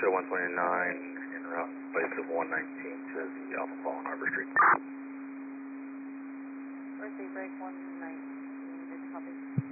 show 129 en route place of 119 to the Alpha Fall on Harbor Street. Birthday break 119, did you copy?